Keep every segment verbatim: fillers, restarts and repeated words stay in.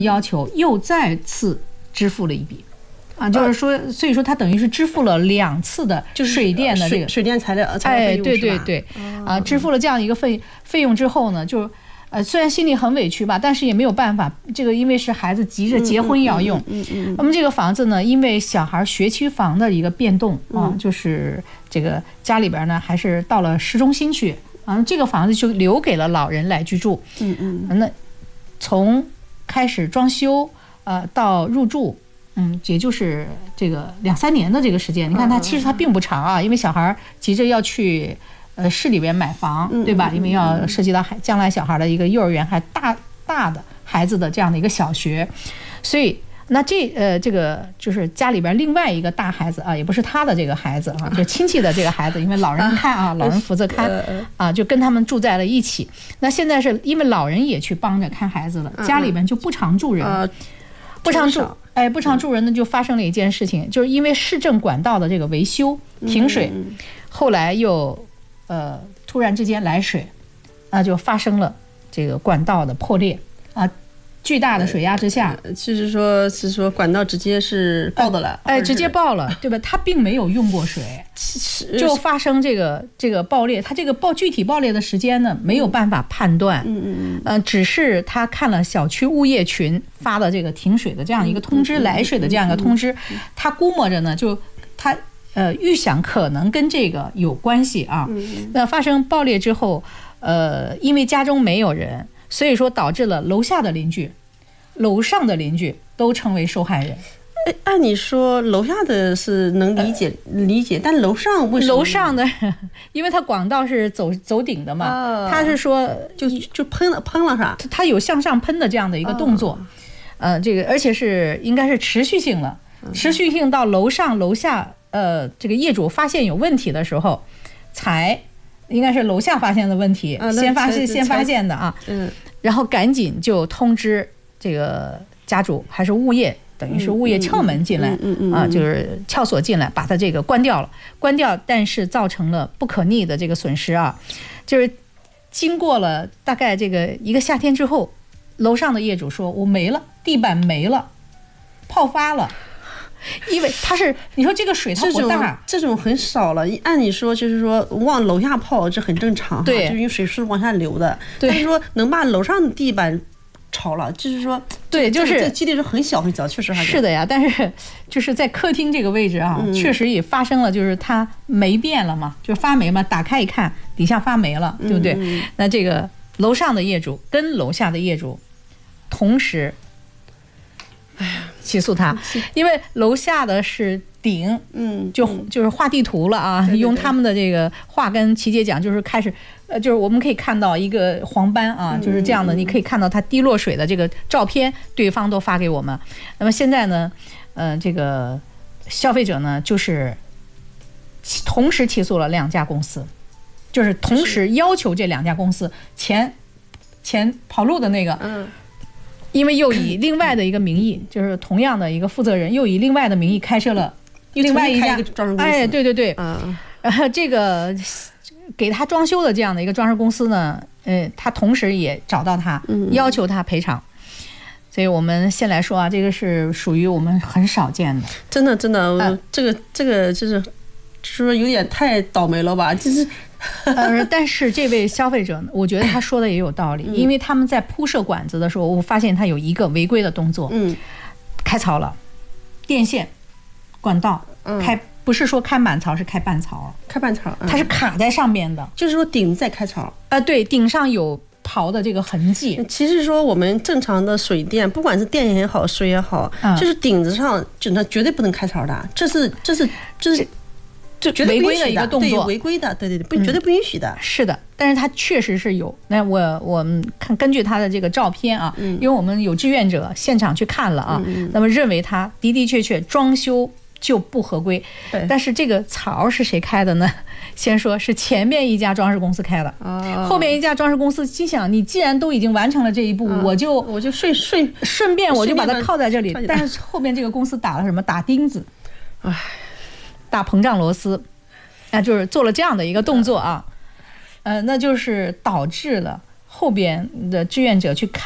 要求又再次支付了一笔。啊，就是说，所以说他等于是支付了两次的水电的这个、 就是、水, 水电材料材料费用， 哎，对对对，啊，支付了这样一个费费用之后呢，就呃虽然心里很委屈吧，但是也没有办法，这个因为是孩子急着结婚要用， 嗯嗯嗯， 那么这个房子呢，因为小孩学区房的一个变动啊，就是这个家里边呢还是到了市中心去啊，这个房子就留给了老人来居住， 嗯嗯， 那从开始装修呃到入住。嗯，也就是这个两三年的这个时间，你看它其实它并不长啊，因为小孩急着要去呃市里边买房，对吧？因为要涉及到孩将来小孩的一个幼儿园，还大大的孩子的这样的一个小学，所以那这呃这个就是家里边另外一个大孩子啊，也不是他的这个孩子啊，就亲戚的这个孩子，因为老人看啊，老人负责看啊，就跟他们住在了一起。那现在是因为老人也去帮着看孩子了，家里边就不常住人，不常住。哎，不常住人呢，就发生了一件事情，就是因为市政管道的这个维修停水，后来又呃突然之间来水，那就发生了这个管道的破裂啊，巨大的水压之下， 就是说是说管道直接是爆的了， 哎，直接爆了，对吧？它并没有用过水，就发生这个这个爆裂，它这个爆具体爆裂的时间呢没有办法判断， 嗯嗯嗯， 呃，只是他看了小区物业群发的这个停水的这样一个通知，来水的这样一个通知，他估摸着呢，就他呃预想可能跟这个有关系啊。那发生爆裂之后，呃，因为家中没有人，所以说导致了楼下的邻居、楼上的邻居都成为受害人。 哎，按你说楼下的是能理解、呃、理解，但楼上为什么？ 楼上的，因为它广道是走走顶的嘛， 哦、 他是说就就喷了喷了是吧？ 它有向上喷的这样的一个动作，哦、呃，这个而且是应该是持续性了，持续性到楼上楼下，呃，这个业主发现有问题的时候，才应该是楼下发现的问题，啊、先发现先发现的啊， 嗯， 然后赶紧就通知这个家主还是物业。等于是物业撬门进来啊，就是撬锁进来，把它这个关掉了，关掉，但是造成了不可逆的这个损失啊，就是经过了大概这个一个夏天之后，楼上的业主说我没了，地板没了，泡发了。因为它是你说这个水它不大， 这种很少了。按理说就是说往楼下泡这很正常， 对， 就是因为水是往下流的。但是说能把楼上的地板吵了，就是说， 对，就是这个几率是很小很小，确实还是的呀。但是就是在客厅这个位置啊，嗯、确实也发生了，就是它霉变了嘛，就发霉嘛。打开一看，底下发霉了，对不对？ 嗯、 那这个楼上的业主跟楼下的业主同时，哎呀，起诉他，因为楼下的是顶， 嗯， 就就是画地图了啊， 对对对， 用他们的这个话跟琪姐讲，就是开始。呃，就是我们可以看到一个黄斑啊，就是这样的，你可以看到它滴落水的这个照片，对方都发给我们。那么现在呢，呃，这个消费者呢，就是同时起诉了两家公司，就是同时要求这两家公司钱钱跑路的那个， 嗯， 因为又以另外的一个名义，就是同样的一个负责人，又以另外的名义开设了另外一家，哎，对对对， 嗯， 然后这个。给他装修的这样的一个装饰公司呢，呃，他同时也找到他，要求他赔偿。所以我们先来说啊，这个是属于我们很少见的， 真的真的，呃、这个这个就是说有点太倒霉了吧？就是， 呃，但是这位消费者呢，我觉得他说的也有道理，因为他们在铺设管子的时候，我发现他有一个违规的动作， 嗯， 开槽了，电线、管道开。不是说开满槽，是开半槽， 开半槽， 它是卡在上面的， 就是说顶在开槽， 啊，对，顶上有刨的这个痕迹。 其实说我们正常的水电，不管是电也好，水也好，嗯、就是顶子上，就它绝对不能开槽的，这是这是这是这绝对违规的一个动作， 违规的，对对对，不、嗯、绝对不允许的。 是的，但是它确实是有。那我我们看根据他的这个照片啊，嗯、因为我们有志愿者现场去看了啊，嗯、那么认为他的的确确装修。就不合规，但是这个槽是谁开的呢？先说是前面一家装饰公司开的， 哦、 后面一家装饰公司心想，你既然都已经完成了这一步， 哦、 我就我就顺顺顺便我就把它靠在这里。但是后面这个公司打了什么？打钉子， 哎， 打膨胀螺丝，啊，就是做了这样的一个动作啊，呃，那就是导致了后边的志愿者去看，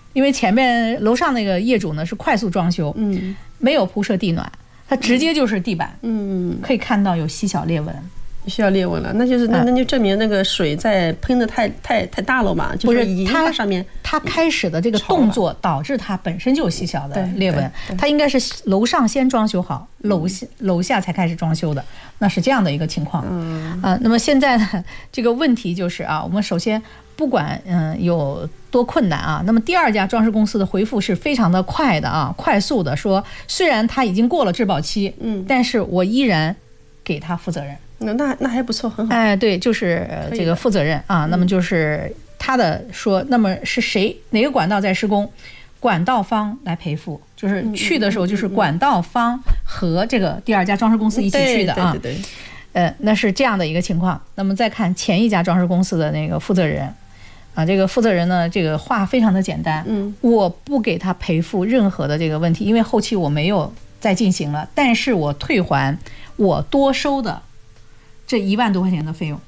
因为前面楼上那个业主呢是快速装修， 嗯， 没有铺设地暖，它直接就是地板， 嗯， 可以看到有细小裂纹。 需要裂纹了，那就是那那就证明那个水在喷的太太太大了嘛，就是已经把上面它开始的这个动作导致它本身就有细小的裂纹，它应该是楼上先装修好，楼下楼下才开始装修的，那是这样的一个情况。嗯，呃，那么现在呢，这个问题就是啊，我们首先不管嗯、呃、有多困难啊，那么第二家装饰公司的回复是非常的快的啊，快速的说，虽然他已经过了质保期，嗯，但是我依然给他负责任。 那那那还不错，很好。 哎，对，就是这个负责任啊。那么就是他的说，那么是谁哪个管道在施工，管道方来赔付，就是去的时候就是管道方和这个第二家装饰公司一起去的啊。 对对对。 呃，那是这样的一个情况。那么再看前一家装饰公司的那个负责人啊，这个负责人呢，这个话非常的简单，嗯，我不给他赔付任何的这个问题，因为后期我没有再进行了，但是我退还我多收的这一万多块钱的费用。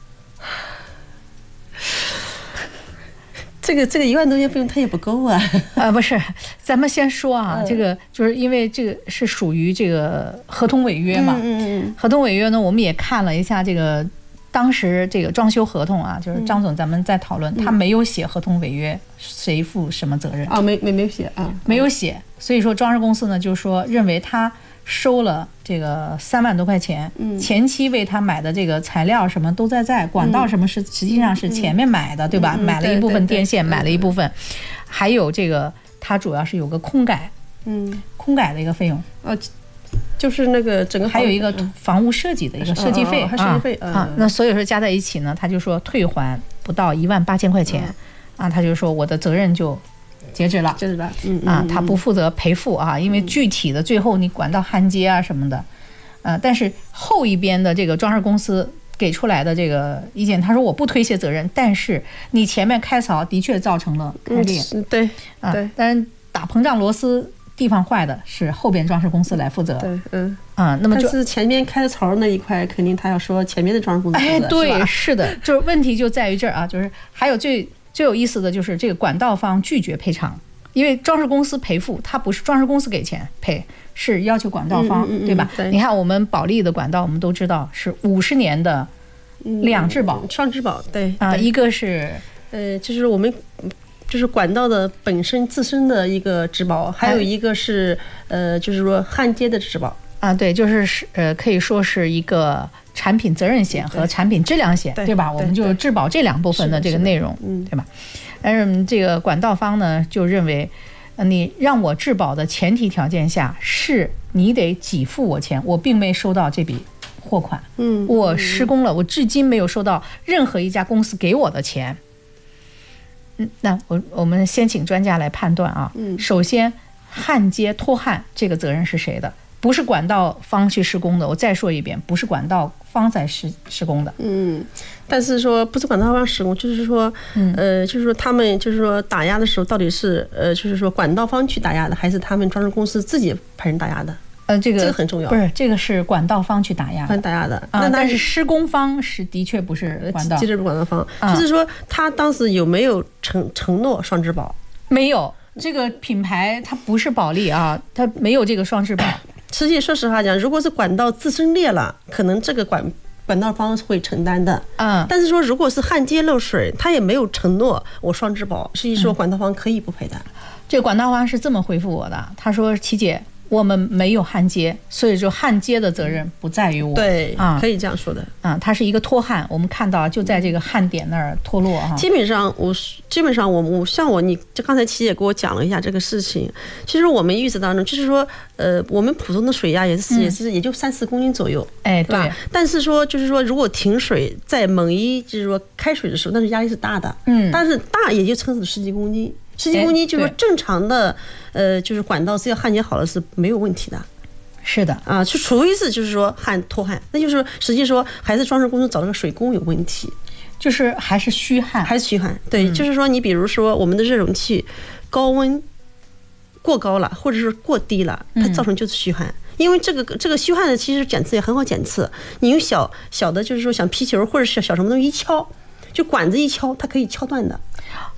这个这个一万多块钱费用它也不够啊。 啊，不是，咱们先说啊，这个就是因为这个是属于这个合同违约嘛。嗯嗯。合同违约呢，我们也看了一下这个当时这个装修合同啊，就是张总咱们在讨论，他没有写合同违约谁负什么责任啊，没没没有写啊， 没有写，所以说装饰公司呢就说认为他收了这个三万多块钱，前期为他买的这个材料什么都在在，管道什么是实际上是前面买的，对吧？买了一部分电线，买了一部分，还有这个他主要是有个空改，嗯，空改的一个费用， 呃，就是那个整个还有一个房屋设计的一个设计费， 还设计费啊，那所以说加在一起呢，他就说退还不到一万八千块钱，啊，他就说我的责任就截止了， 截止了，嗯啊，他不负责赔付啊，因为具体的最后你管到焊接啊什么的，呃，但是后一边的这个装饰公司给出来的这个意见，他说我不推卸责任，但是你前面开槽的确造成了开裂， 嗯、对啊，但是打膨胀螺丝地方坏的是后边装饰公司来负责， 对，嗯啊，那么就但是前面开槽那一块，肯定他要说前面的装饰公司， 哎，对， 是, 是的，就是问题就在于这儿啊，就是还有最。最有意思的就是这个管道方拒绝赔偿，因为装饰公司赔付，它不是装饰公司给钱赔，是要求管道方， 嗯嗯嗯对吧？ 对， 你看我们保利的管道，我们都知道是五十年的两质保， 嗯、双质保，对啊，一个是呃，就是我们就是管道的本身自身的一个质保，还有一个是呃，就是说焊接的质保啊，对，就是是呃，可以说是一个产品责任险和产品质量险， 对, 对吧？我们就质保这两部分的这个内容， 嗯， 对吧？但是这个管道方呢，就认为，呃，你让我质保的前提条件下，是你得给付我钱，我并没收到这笔货款， 嗯， 我施工了，我至今没有收到任何一家公司给我的钱。嗯，那我我们先请专家来判断啊。 嗯， 首先，焊接脱焊这个责任是谁的？不是管道方去施工的，我再说一遍，不是管道方在施施工的。 嗯，但是说不是管道方施工，就是说，嗯、呃，就是说他们就是说打压的时候，到底是呃，就是说管道方去打压的，还是他们装饰公司自己派人打压的？ 呃，这个这个很重要。 不是，这个是管道方去打压的， 打压的。 啊，但是施工方是的确不是管道， 接着管道方，就是说他当时有没有承承诺双质保？ 没有，这个品牌它不是保利啊，它没有这个双质保。 实际说实话讲，如果是管道自身裂了，可能这个管管道方会承担的。 嗯， 但是说如果是焊接漏水，他也没有承诺我双质保，实际说管道方可以不赔的。嗯、 这个管道方是这么回复我的，他说：“琪姐，我们没有焊接，所以说焊接的责任不在于我。” 对啊， 可以这样说的。 啊，它是一个脱焊，我们看到就在这个焊点那儿脱落哈。 基本上我基本上我我像我，你就刚才琪姐给我讲了一下这个事情。其实我们预测当中就是说，呃，我们普通的水压也是、嗯、也是也就三四公斤左右， 哎， 对吧？但是说就是说，如果停水在猛一就是说开水的时候，那是压力是大的，嗯，但是大也就撑死十几公斤。十几公斤就是说正常的，呃，就是管道只要焊接好了是没有问题的。 是的啊，就除非是就是说焊脱焊，那就是实际说还是装饰公司找了个水工有问题， 就是还是虚焊， 还是虚焊。对、嗯，就是说你比如说我们的热容器高温过高了，或者是过低了，它造成就是虚焊。嗯，因为这个这个虚焊的其实检测也很好检测，你用小小的就是说像皮球或者是小小什么东西一敲，就管子一敲，它可以敲断的。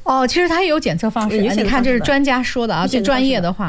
哦，其实它也有检测方式，你看这是专家说的啊，最专业的话。